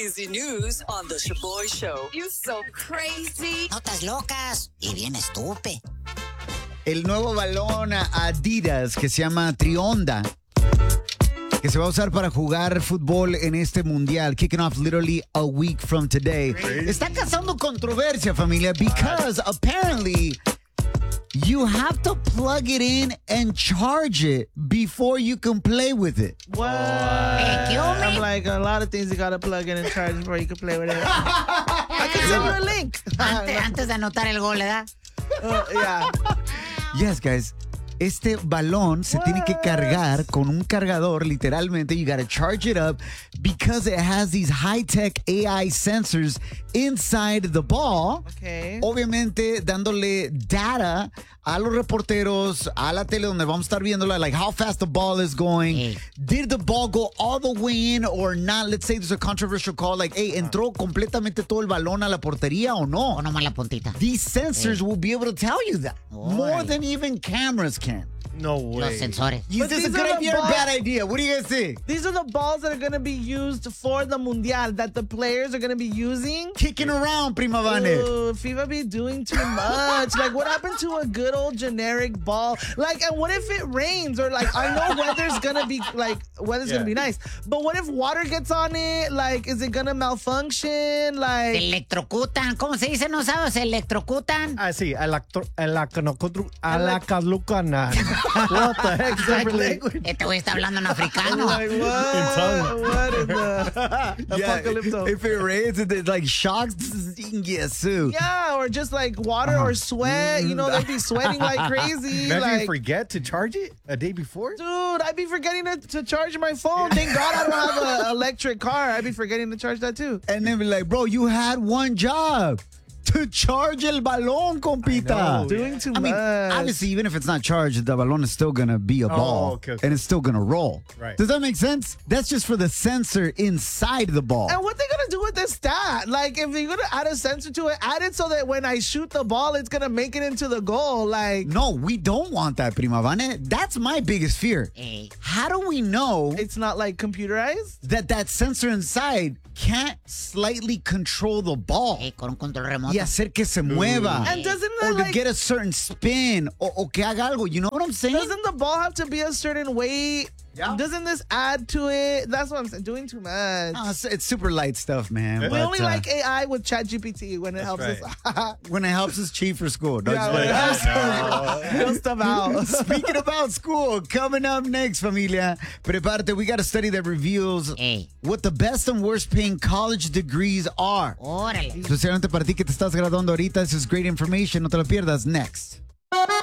crazy news on the Shaboy Show. You so crazy. Notas locas y bien estúpido. El nuevo balón Adidas que se llama Trionda, que se va a usar para jugar fútbol en este mundial, kicking off literally a week from today. Está causando controversia, familia, because apparently you have to plug it in and charge it before you can play with it. What? I'm like, a lot of things you gotta plug in and charge before you can play with it. I can send you a link. Antes de anotar el gol, ¿verdad? Yeah. Yes, guys. Este balón se tiene que cargar con un cargador, literalmente. You gotta charge it up because it has these high-tech AI sensors inside the ball. Okay. Obviamente dándole data a los reporteros, a la tele donde vamos a estar viéndola, like how fast the ball is going. Hey. Did the ball go all the way in or not? Let's say there's a controversial call, like, hey, ¿entró completamente todo el balón a la portería o no? O nomás la puntita. These sensors will be able to tell you that. More Órale. than even cameras can. No way. Los sensores. Is But this a these good are the idea or balls- bad idea? What do you guys think? These are the balls that are gonna be used for the Mundial, that the players are gonna be using. Kicking around, Prima Vane. Ooh, FIFA be doing too much. Like, what happened to a good old generic ball? Like, and what if it rains? Or, like, I know weather's gonna be, like, weather's gonna be nice. But what if water gets on it? Like, is it gonna malfunction? Se Like, electrocutan. ¿Cómo se dice? ¿No sabes? Se electrocutan. Ah, sí, alacalucana. What the heck is that for language? Este güey está hablando en africano. like what in the apocalypto? If it rains and it like shocks, you can get sued. Yeah, or just like water or sweat. You know, they'd be sweating like crazy. Imagine you Like, forget to charge it a day before. dude, I'd be forgetting to charge my phone. Thank God I don't have an electric car. I'd be forgetting to charge that too. And then be like, bro, you had one job. To charge el balón, compita. Doing too I mean, much. obviously, even if it's not charged, the balón is still going to be a ball. okay. And it's still going to roll. Right. Does that make sense? That's just for the sensor inside the ball. And what they gonna do with this stat? Like, if you're gonna add a sensor to it, add it so that when I shoot the ball, it's gonna make it into the goal. Like, No, we don't want that, Prima Vane. That's my biggest fear. Hey. How do we know it's not like computerized. that sensor inside can't slightly control the ball Hey, con un control remoto. y hacer que se mueva? And doesn't Or that to like get a certain spin o que haga algo. You know what I'm saying? doesn't the ball have to be a certain weight? Yeah. Doesn't this add to it? That's what I'm saying. Doing too much. Oh, it's super light stuff, man. We but, only like AI with ChatGPT when it helps right. us. when it helps us cheat for school. No, Yeah, just when it like- helps us build stuff out. Speaking about school, coming up next, familia, prepárate. We got a study that reveals Hey. what the best and worst paying college degrees are. Órale. Especialmente para ti que te estás graduando ahorita. This is great information. No te lo pierdas. Next.